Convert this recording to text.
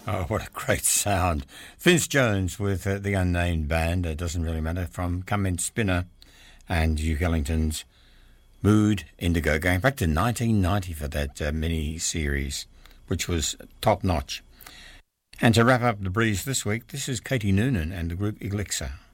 Oh, what a great sound. Vince Jones with the Unnamed Band, it doesn't really matter, from Come In Spinner and Duke Ellington's Mood Indigo, going back to 1990 for that mini-series, which was top-notch. And to wrap up the breeze this week, this is Katie Noonan and the group Elixir.